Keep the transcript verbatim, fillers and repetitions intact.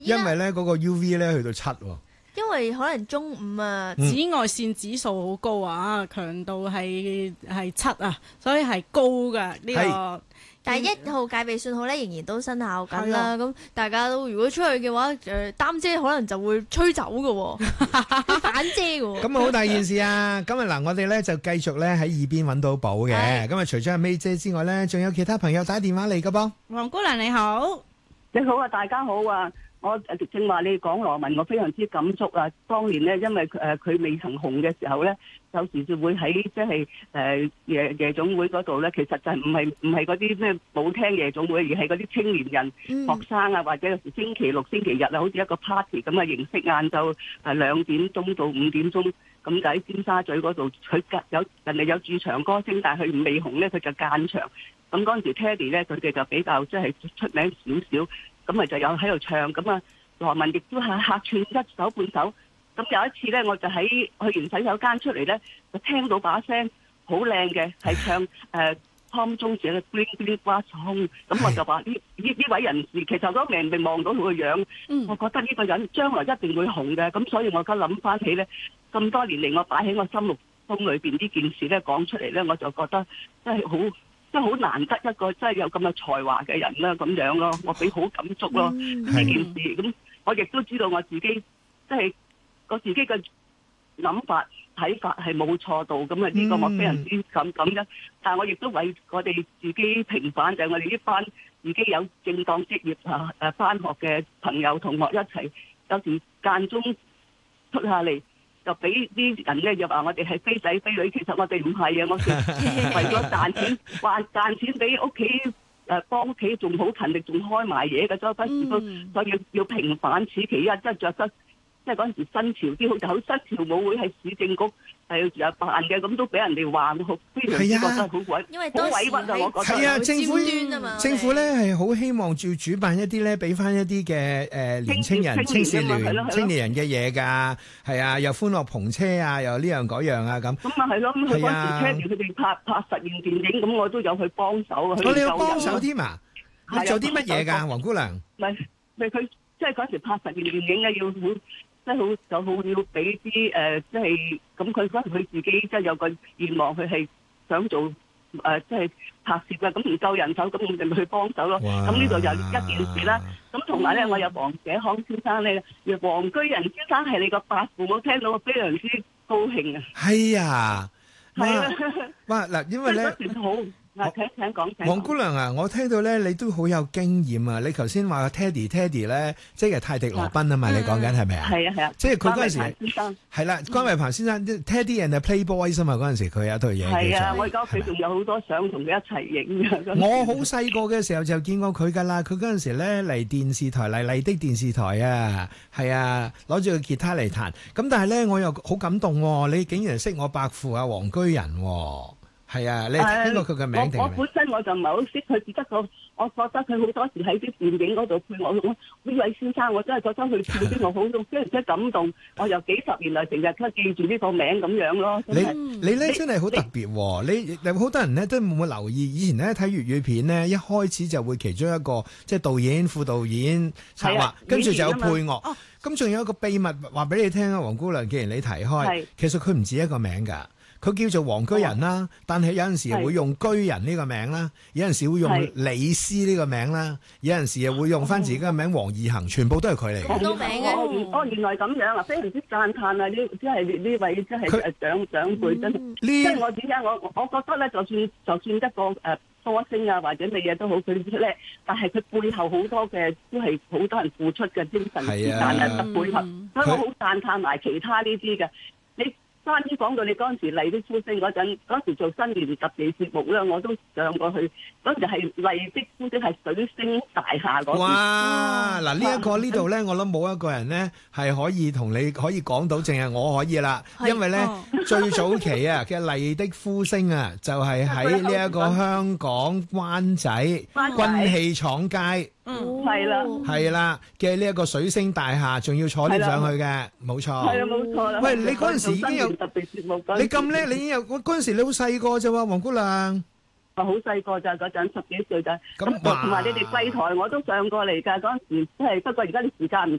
因為咧嗰個 U V 咧去到七喎。 因為可能中午啊， 紫外線指數好高啊，強度係係七啊，所以係高㗎呢個。 但係一號戒備信號咧仍然都生效緊啦。咁大家都如果出去嘅話，誒擔遮可能就會吹走㗎喎，反遮㗎喎。 咁啊好大件事啊！今日嗱，我哋咧就繼續咧喺耳邊揾到寶嘅。咁啊，除咗阿 May 姐之外咧，仲有其他朋友打電話嚟㗎噃。 黃姑娘你好， 你好啊，大家好啊！我正話你講羅文，我非常之感觸啊！當年咧，因為誒佢未曾紅嘅時候咧，有時就會喺即係誒夜夜總會嗰度咧，其實就係唔係唔係嗰啲咩舞廳夜總會，而係嗰啲青年人、 嗯、 學生啊，或者有時星期六、星期日啊，好似一個 party 咁嘅形式，晏晝誒兩點鐘到五點鐘咁就喺尖沙咀嗰度，佢有人哋有駐場歌星，但係佢未紅咧，佢就間場。咁嗰陣時 Teddy 咧，佢哋就比較即係出名少少。咁咪就有喺度唱，咁啊羅文亦都係客串一首半首。咁有一次咧，我就喺去完洗手間出嚟咧，就聽到把聲好靚嘅，係唱誒湯中姐嘅 Green Green Grass Home。咁我就話呢呢呢位人士，其實我都明明望到佢個樣，嗯、我覺得呢個人將來一定會紅嘅。咁所以我而家諗翻起咧，咁多年嚟我擺喺我心目中裏邊呢件事咧講出嚟咧，我就覺得真係好。真係好難得一個真係有咁嘅才華嘅人啦，咁樣咯，我俾好感觸咯呢、嗯、件事。咁我亦都知道我自己即係我自己嘅諗法睇法係冇錯到，咁啊呢個我非常之感感恩。但係我亦都為我哋自己平反，就係、是、我哋呢班自己有正當職業啊誒返學嘅朋友同學一齊，有時間中出下嚟。就俾啲人咧，又話我哋係飛仔飛女，其實我哋唔係啊！我哋為咗賺錢，話賺錢俾屋企誒，幫屋企仲好勤力，仲開埋嘢嘅，周不時都，所以要要平反此其一，即係着得，即係嗰陣時新潮啲，好似好新潮舞會係市政局係有辦嘅，咁都俾人哋話，我非常之覺得好委， 因為好委屈啊！我覺得係啊，政府嘛政府咧係好希望要主辦一啲咧，俾翻一啲嘅誒年青人、青少年、青年人嘅嘢㗎，係啊，又歡樂篷車啊，又呢樣嗰樣啊咁。 咁啊係咯，咁佢嗰時 Teddy 佢哋拍拍實驗電影，咁我都有去幫手啊。 我哋有幫手添啊！你做啲乜嘢㗎，黃姑娘？ 唔係，咪佢即係嗰時拍實驗電影咧，要好。即係好就好要俾啲誒，即係咁佢嗰陣佢自己即係有個願望，佢係想做誒，即係拍攝嘅，咁唔夠人手，咁我哋咪去幫手咯。咁呢度有一件事啦。咁同埋咧，我有黃者康先生咧，黃居仁先生係你個伯父，我聽到我非常之高興啊！ 係啊， 係啊， 哇嗱，因為咧好。請請講， 黃姑娘啊，我聽到咧，你都好有經驗啊！你頭先話 Teddy Teddy 咧，即係泰迪羅賓啊嘛，你講緊係咪啊？ 係啊係啊， 即係佢嗰陣時係啦，關偉鵬先生 Teddy and the Playboys 啊嘛，嗰陣時佢有一套嘢。係啊， 我而家屋企仲有好多相同佢一齊影嘅。 我好細個嘅時候就見過佢㗎啦，佢嗰陣時咧嚟電視台嚟麗的電視台啊，係啊，攞住個吉他嚟彈。咁但係咧，我又好感動喎，你竟然識我伯父啊黃居仁喎。係啊，你聽過佢嘅名定係？ 我我本身我就唔係好識佢，只不過我覺得佢好多時喺啲電影嗰度配我。呢位先生，我真係覺得佢配啲我好到非常之感動。我由幾十年來成日都記住呢個名咁樣咯。 你你咧真係好特別喎！你有好多人咧都冇乜留意。以前咧睇粵語片咧，一開始就會其中一個即係導演、副導演策劃，跟住就有配樂。咁仲有一個秘密話俾你聽啊，黃姑娘，既然你提開，其實佢唔止一個名㗎。佢叫做黃居仁啦，但係有陣時會用居仁呢個名啦，有陣時會用李斯呢個名啦，有陣時又會用翻自己嘅名黃義恒，全部都係佢嚟嘅。 好多名嘅。 哦，原來咁樣啊，非常之讚歎啊！呢即係呢位即係誒長長輩真係。即係我點解我我覺得咧，就算就算一個誒歌星啊或者乜嘢都好，佢咧，但係佢背後好多嘅都係好多人付出嘅精神時間啊，得配合，所以我好讚歎埋其他呢啲嘅。你關於講到你嗰陣時麗的呼聲嗰陣，嗰時做新年特別節目咧，我都上過去。嗰時係麗的呼聲係水星大廈嗰邊。 哇！嗱，呢一個呢度咧，我諗冇一個人咧係可以同你可以講到，淨係我可以啦。因為咧最早期啊嘅麗的呼聲啊，就係喺呢一個香港灣仔軍器廠街。 嗯，係啦， 係啦嘅呢一個水星大廈，仲要坐 lift 上去嘅，冇錯。係啊，冇錯啦。喂，你嗰陣時已經有特別節目，你咁叻，你已經有嗰陣時你好細個啫喎，黃姑娘。 我好細個咋，嗰陣十幾歲咋。 咁咁同埋你哋櫃台我都上過嚟㗎，嗰陣時即係不過而家啲時間唔